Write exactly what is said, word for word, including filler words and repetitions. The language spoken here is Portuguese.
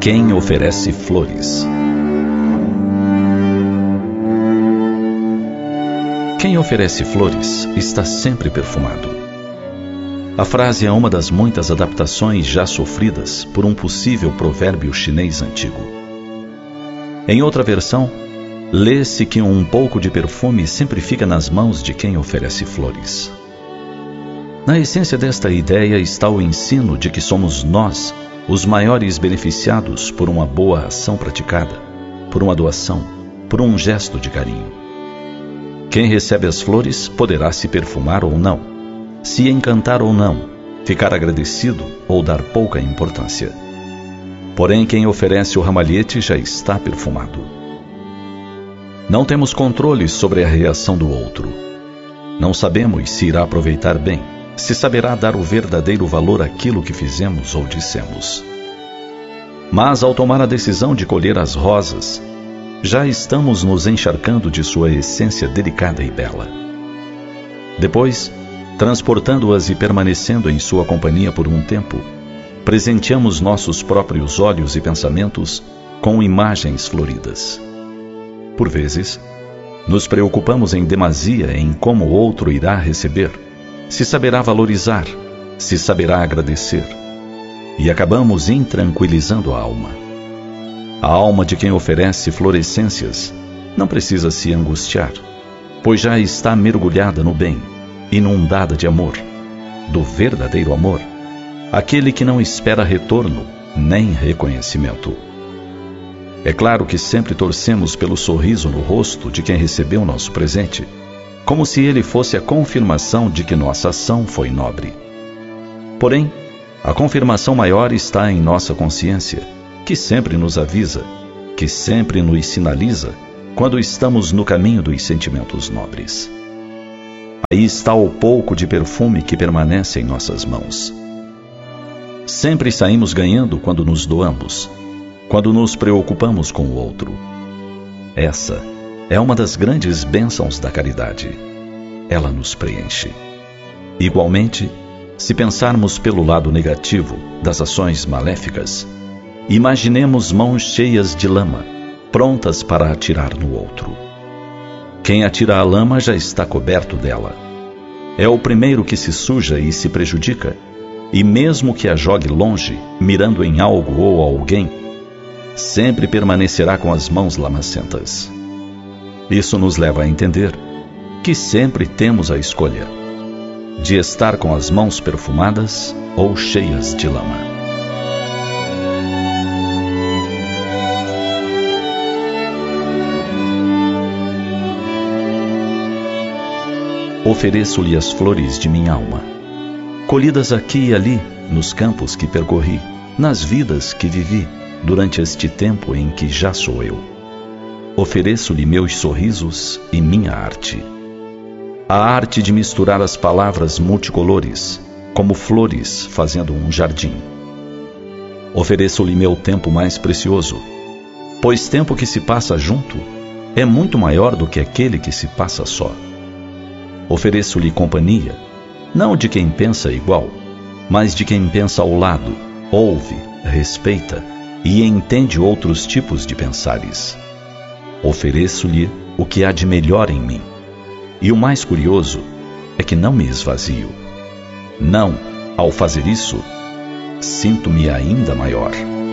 Quem oferece flores? Quem oferece flores está sempre perfumado. A frase é uma das muitas adaptações já sofridas por um possível provérbio chinês antigo. Em outra versão, lê-se que um pouco de perfume sempre fica nas mãos de quem oferece flores. Na essência desta ideia está o ensino de que somos nós os maiores beneficiados por uma boa ação praticada, por uma doação, por um gesto de carinho. Quem recebe as flores poderá se perfumar ou não, se encantar ou não, ficar agradecido ou dar pouca importância. Porém, quem oferece o ramalhete já está perfumado. Não temos controle sobre a reação do outro. Não sabemos se irá aproveitar bem, se saberá dar o verdadeiro valor àquilo que fizemos ou dissemos. Mas ao tomar a decisão de colher as rosas, já estamos nos encharcando de sua essência delicada e bela. Depois, transportando-as e permanecendo em sua companhia por um tempo, presenteamos nossos próprios olhos e pensamentos com imagens floridas. Por vezes, nos preocupamos em demasia em como o outro irá receber, se saberá valorizar, se saberá agradecer, e acabamos intranquilizando a alma. A alma de quem oferece florescências não precisa se angustiar, pois já está mergulhada no bem, inundada de amor, do verdadeiro amor, aquele que não espera retorno nem reconhecimento. É claro que sempre torcemos pelo sorriso no rosto de quem recebeu nosso presente, como se ele fosse a confirmação de que nossa ação foi nobre. Porém, a confirmação maior está em nossa consciência, que sempre nos avisa, que sempre nos sinaliza quando estamos no caminho dos sentimentos nobres. Aí está o pouco de perfume que permanece em nossas mãos. Sempre saímos ganhando quando nos doamos, quando nos preocupamos com o outro. Essa é uma das grandes bênçãos da caridade. Ela nos preenche. Igualmente, se pensarmos pelo lado negativo das ações maléficas, imaginemos mãos cheias de lama, prontas para atirar no outro. Quem atira a lama já está coberto dela. É o primeiro que se suja e se prejudica, e mesmo que a jogue longe, mirando em algo ou alguém, sempre permanecerá com as mãos lamacentas. Isso nos leva a entender que sempre temos a escolha de estar com as mãos perfumadas ou cheias de lama. Ofereço-lhe as flores de minha alma, colhidas aqui e ali, nos campos que percorri, nas vidas que vivi, durante este tempo em que já sou eu. Ofereço-lhe meus sorrisos e minha arte. A arte de misturar as palavras multicolores, como flores fazendo um jardim. Ofereço-lhe meu tempo mais precioso, pois tempo que se passa junto é muito maior do que aquele que se passa só. Ofereço-lhe companhia, não de quem pensa igual, mas de quem pensa ao lado, ouve, respeita e entende outros tipos de pensares. Ofereço-lhe o que há de melhor em mim. E o mais curioso é que não me esvazio. Não, ao fazer isso, sinto-me ainda maior.